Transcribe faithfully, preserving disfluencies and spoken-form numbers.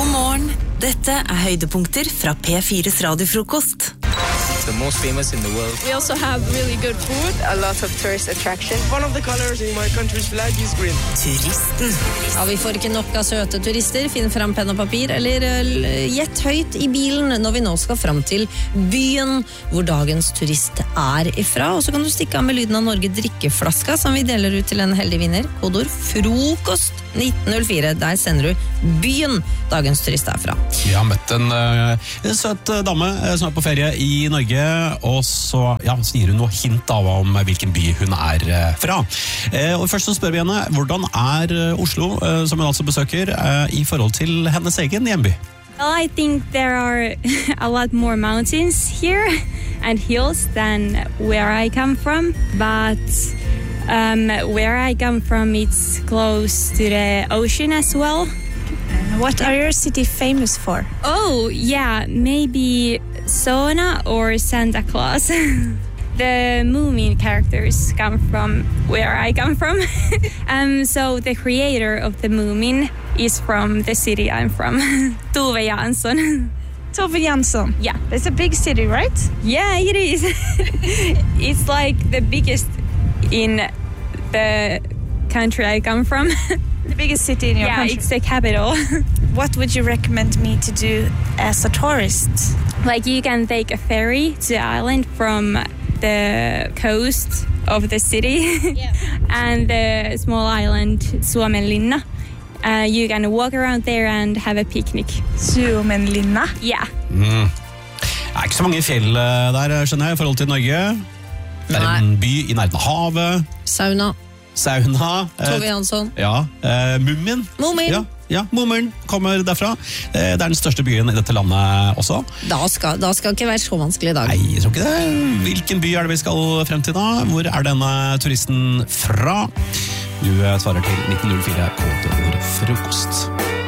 God morgen, dette er høydepunkter fra P fire's radiofrokost. The most famous in the world. We also have really good food, a lot of tourist attraction. One of the colors in my country's flag is green. Turisten. Ja, vi får ikke nok av søte turister. Finn fram penn og papir, eller uh, gjett høyt i bilen når vi nå skal fram til byen hvor dagens turist er ifra. Og så kan du stikke av med lyden av Norge drikkeflaska som vi deler ut til en heldig vinner. Kodord frokost nitten null fire. Der sender du byen dagens turist er fra. Vi har møtt en, uh, en søt dame uh, som er på ferie i Norge, og så ja, sier hun noe hint av om hvilken by hun er uh, fra. Uh, og først så spør vi henne, hvordan er uh, Oslo, uh, som hun altså besøker, uh, i forhold til hennes egen hjemby? Well, I think there are a lot more mountains here and hills than where I come from, but um, where I come from, it's close to the ocean as well. What are your city famous for? Oh, yeah, maybe Sona or Santa Claus. The Moomin characters come from where I come from. um, so the creator of the Moomin is from the city I'm from. Tove Jansson. Tove Jansson? Yeah. It's a big city, right? Yeah, it is. It's like the biggest in the country I come from. The biggest city in your yeah, country? Yeah, it's the capital. What would you recommend me to do as a tourist? Like you can take a ferry to the island from the coast of the city. Yeah. And the small island Suomenlinna. Uh, you can walk around there and have a picnic. Suomenlinna? Yeah. Mm. Det er ikke så mange fjell der, skjønner jeg, i forhold til Norge. Det er en by i nærheten av havet. Sauna. Sauna. Tove Jansson. Ja, uh, Mumin. Mumin. Ja, ja, Mumin kommer derfra. Det er den største byen i dette landet også. Da skal, da skal ikke være så vanskelig i dag. Nei, jeg tror ikke det. Hvilken by er det vi skal frem til da? Hvor er denne turisten fra? Du svarer til nitten null fire, kodord frokost.